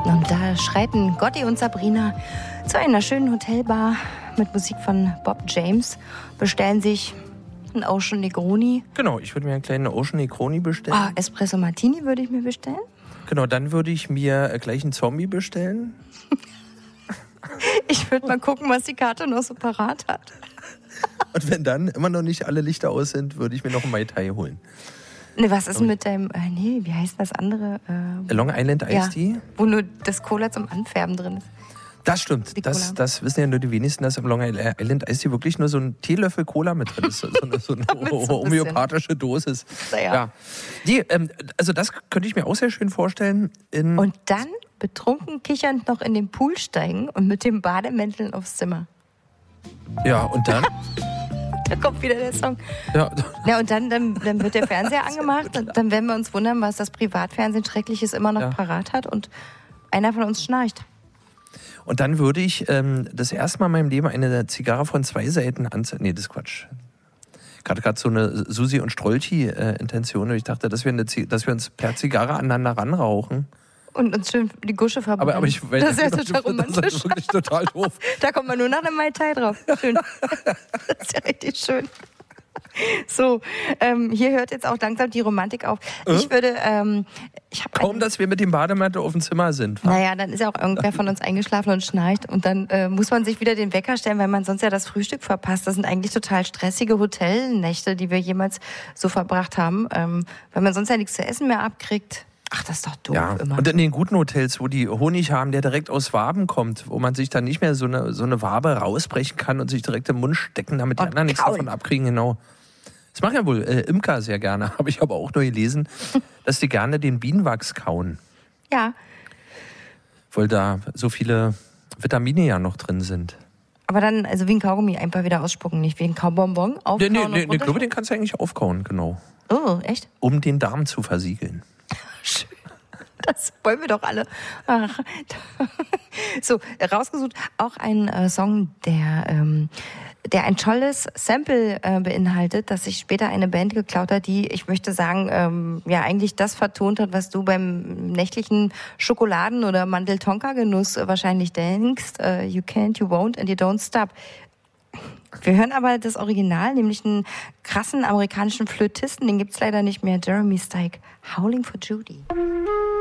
Und da schreiten Gotti und Sabrina zu einer schönen Hotelbar mit Musik von Bob James, bestellen sich einen Ocean Negroni. Genau, ich würde mir einen kleinen Ocean Negroni bestellen. Espresso Martini würde ich mir bestellen. Genau, dann würde ich mir gleich einen Zombie bestellen. Ich würde mal gucken, was die Karte noch so parat hat. Und wenn dann immer noch nicht alle Lichter aus sind, würde ich mir noch einen Mai Tai holen. Ne, was ist mit deinem, wie heißt das andere? Long Island Iced Tea? Wo nur das Cola zum Anfärben drin ist. Das stimmt. Das wissen ja nur die wenigsten, dass im Long Island Iced Tea wirklich nur so ein Teelöffel Cola mit drin ist. So eine homöopathische Dosis. Ja. Also das könnte ich mir auch sehr schön vorstellen. Und dann betrunken kichernd noch in den Pool steigen und mit dem Bademäntel aufs Zimmer. Ja, und dann? Da kommt wieder der Song. Ja, und dann wird der Fernseher angemacht. Und dann werden wir uns wundern, was das Privatfernsehen Schreckliches immer noch parat hat. Und einer von uns schnarcht. Und dann würde ich das erste Mal in meinem Leben eine Zigarre von 2 Seiten anzünden. Nee, das ist Quatsch. Ich hatte gerade so eine Susi- und Strolchi-Intention. Ich dachte, dass wir uns per Zigarre aneinander ranrauchen. Und uns schön die Gusche verbrennen. Aber ich weiß, das ist ja total romantisch. Das ist wirklich total doof. Da kommt man nur nach einem Mai Tai drauf. Schön. Das ist ja richtig schön. So, hier hört jetzt auch langsam die Romantik auf. Ich würde... Kaum, dass wir mit dem Bademantel auf dem Zimmer sind. Naja, dann ist ja auch irgendwer von uns eingeschlafen und schnarcht. Und dann muss man sich wieder den Wecker stellen, weil man sonst ja das Frühstück verpasst. Das sind eigentlich total stressige Hotelnächte, die wir jemals so verbracht haben. Weil man sonst ja nichts zu essen mehr abkriegt. Ach, das ist doch doof immer. Und in den guten Hotels, wo die Honig haben, der direkt aus Waben kommt, wo man sich dann nicht mehr so eine Wabe rausbrechen kann und sich direkt im Mund stecken, damit die anderen nichts davon abkriegen, genau. Das machen ja wohl Imker sehr gerne, habe ich aber auch nur gelesen, dass die gerne den Bienenwachs kauen. Ja. Weil da so viele Vitamine ja noch drin sind. Aber dann, also wie ein Kaugummi, einfach wieder ausspucken, nicht wie ein Kaubonbon aufkauen. Nee, ich glaube, den kannst du eigentlich aufkauen, genau. Oh, echt? Um den Darm zu versiegeln. Schön. Das wollen wir doch alle. Ach. So, rausgesucht auch ein Song, der ein tolles Sample beinhaltet, das sich später eine Band geklaut hat, die, ich möchte sagen, eigentlich das vertont hat, was du beim nächtlichen Schokoladen- oder Mandel-Tonka-Genuss wahrscheinlich denkst. You can't, you won't and you don't stop. Wir hören aber das Original, nämlich einen krassen amerikanischen Flötisten, den gibt's leider nicht mehr, Jeremy Steig, Howling for Judy.